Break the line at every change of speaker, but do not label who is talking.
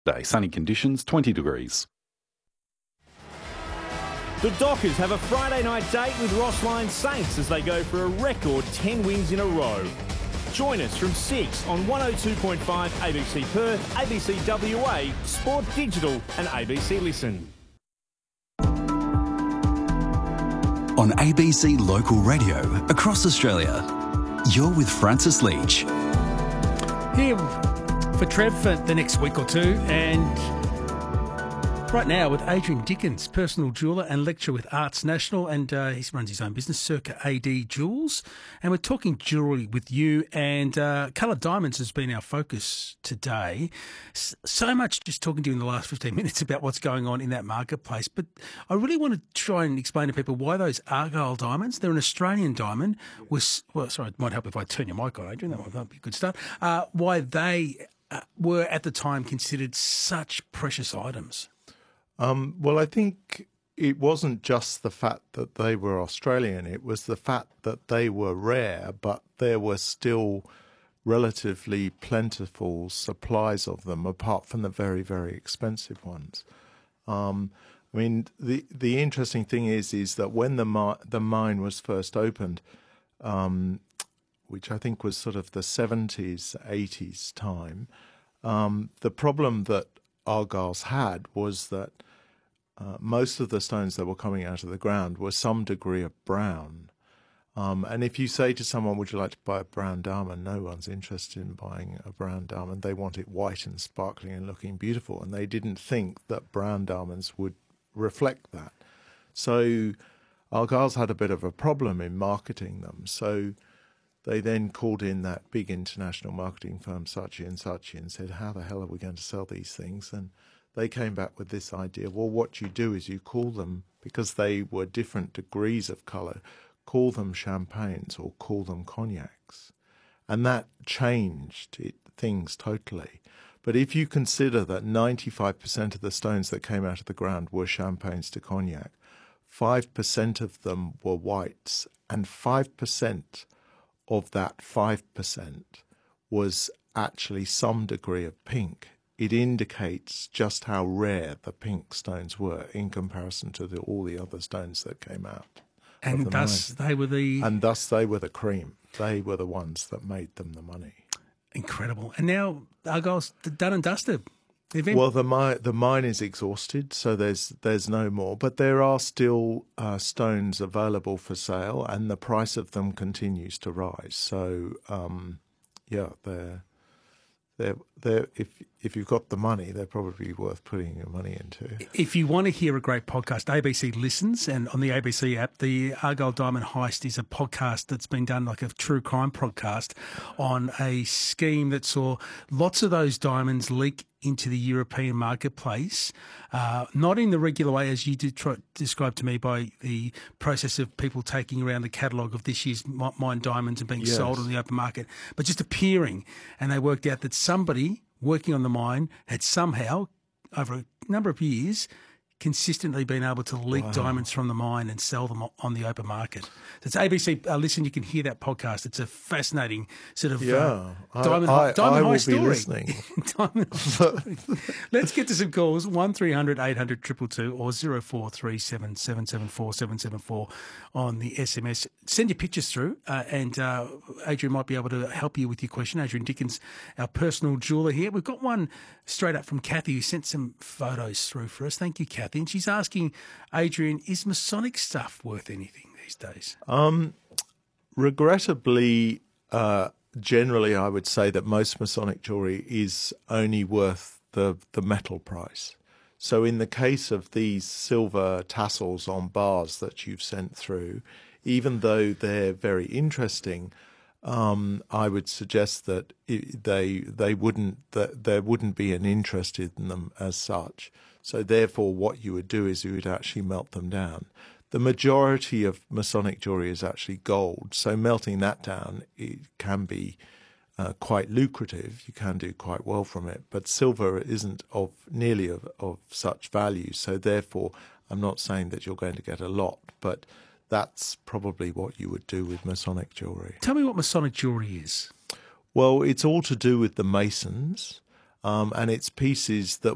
Day, sunny conditions, 20 degrees.
The Dockers have a Friday night date with Ross Lyon Saints as they go for a record 10 wins in a row. Join us from 6 on 102.5 ABC Perth, ABC WA, Sport Digital and ABC Listen.
On ABC Local Radio across Australia, you're with Francis Leach.
Here for Trev for the next week or two, and right now with Adrian Dickens, personal jeweller and lecturer with Arts National, and he runs his own business, Circa AD Jewels. And we're talking jewellery with you, and coloured diamonds has been our focus today. So much just talking to you in the last 15 minutes about what's going on in that marketplace. But I really want to try and explain to people why those Argyle diamonds, they're an Australian diamond, sorry, it might help if I turn your mic on, Adrian, that might be a good start, why they were at the time considered such precious items.
Well, I think it wasn't just the fact that they were Australian. It was the fact that they were rare, but there were still relatively plentiful supplies of them, apart from the very, very expensive ones. I mean, the interesting thing is that when the mine was first opened, which I think was sort of the 70s, 80s time, the problem that Argyle's had was that most of the stones that were coming out of the ground were some degree of brown. And if you say to someone, would you like to buy a brown diamond? No one's interested in buying a brown diamond. They want it white and sparkling and looking beautiful. And they didn't think that brown diamonds would reflect that. So Argyle's had a bit of a problem in marketing them. So they then called in that big international marketing firm, Saatchi & Saatchi, and said, how the hell are we going to sell these things? And they came back with this idea, well, what you do is you call them, because they were different degrees of colour, call them champagnes or call them cognacs. And that changed things totally. But if you consider that 95% of the stones that came out of the ground were champagnes to cognac, 5% of them were whites, and 5% of that 5% was actually some degree of pink. It indicates just how rare the pink stones were in comparison to all the other stones that came out.
And thus they were the
cream. They were the ones that made them the money.
Incredible. And now Argyle's done and dusted.
Well, the mine is exhausted, so there's no more. But there are still stones available for sale, and the price of them continues to rise. So, if you've got the money, they're probably worth putting your money into.
If you want to hear a great podcast, ABC Listens, and on the ABC app, the Argyle Diamond Heist is a podcast that's been done like a true crime podcast on a scheme that saw lots of those diamonds leak into the European marketplace, not in the regular way as you did describe to me by the process of people taking around the catalogue of this year's mine diamonds and being sold on the open market, but just appearing. And they worked out that somebody working on the mine had somehow, over a number of years, consistently been able to leak diamonds from the mine and sell them on the open market. So it's ABC Listen, you can hear that podcast. It's a fascinating sort of diamond high story.
Be listening.
Diamond story. Let's get to some calls, 1300 800 222 or 0437 774 774 on the SMS. Send your pictures through and Adrian might be able to help you with your question. Adrian Dickens, our personal jeweller here. We've got one straight up from Kathy who sent some photos through for us. Thank you, Kathy. And she's asking, Adrian, is Masonic stuff worth anything these days?
Regrettably, generally I would say that most Masonic jewellery is only worth the metal price. So in the case of these silver tassels on bars that you've sent through, even though they're very interesting, I would suggest that there wouldn't be an interest in them as such. So therefore, what you would do is you would actually melt them down. The majority of Masonic jewellery is actually gold, so melting that down, it can be quite lucrative. You can do quite well from it, but silver isn't nearly of such value. So therefore, I'm not saying that you're going to get a lot, but that's probably what you would do with Masonic jewellery.
Tell me what Masonic jewellery is.
Well, it's all to do with the Masons, and it's pieces that